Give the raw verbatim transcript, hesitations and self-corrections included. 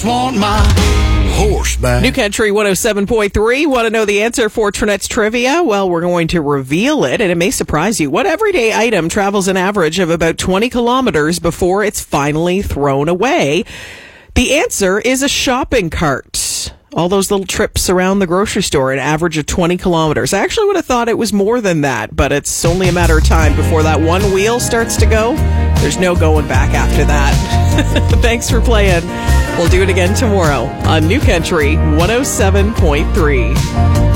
Want my horse back. New Country one oh seven point three. Want to know the answer for Trinette's trivia? Well, we're going to reveal it, and it may surprise you. What everyday item travels an average of about twenty kilometers before it's finally thrown away? The answer is a shopping cart. All those little trips around the grocery store, an average of twenty kilometers. I actually would have thought it was more than that, but it's only a matter of time before that one wheel starts to go. There's no going back after that. Thanks for playing. We'll do it again tomorrow on New Country one oh seven point three.